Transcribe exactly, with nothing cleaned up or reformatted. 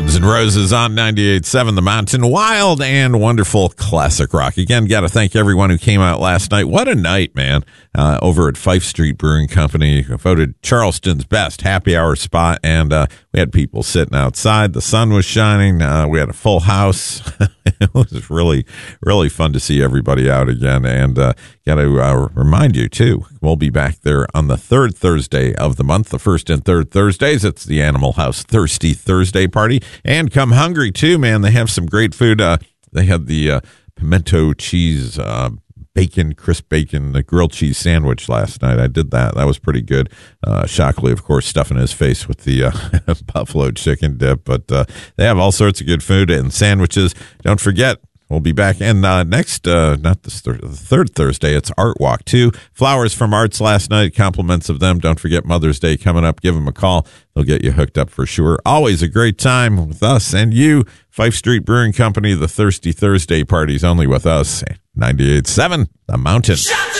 Guns N' Roses on ninety-eight point seven The Mountain. Wild and wonderful classic rock. Again, got to thank everyone who came out last night. What a night, man. Uh, over at Fife Street Brewing Company, voted Charleston's best happy hour spot. And uh, we had people sitting outside. The sun was shining. Uh, we had a full house. It was really, really fun to see everybody out again. And uh, got to uh, remind you, too, we'll be back there on the third Thursday of the month, the first and third Thursdays. It's the Animal House Thirsty Thursday party. And come hungry, too, man. They have some great food. Uh, they had the uh, pimento cheese uh bacon, crisp bacon, the grilled cheese sandwich last night. I did that. That was pretty good. Uh, Shockley, of course, stuffing his face with the uh, buffalo chicken dip. But uh, they have all sorts of good food and sandwiches. Don't forget, we'll be back. And uh, next, uh, not this thir- the third Thursday, it's Art Walk, too. Flowers from Arts last night, compliments of them. Don't forget Mother's Day coming up. Give them a call. They'll get you hooked up for sure. Always a great time with us and you. Fife Street Brewing Company, the Thirsty Thursday parties only with us. ninety-eight point seven The Mountain.